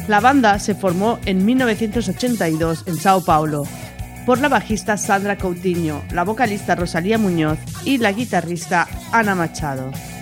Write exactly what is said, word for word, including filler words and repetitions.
La banda se formó en mil novecientos ochenta y dos en Sao Paulo por la bajista Sandra Coutinho, la vocalista Rosalía Muñoz y la guitarrista Ana Machado.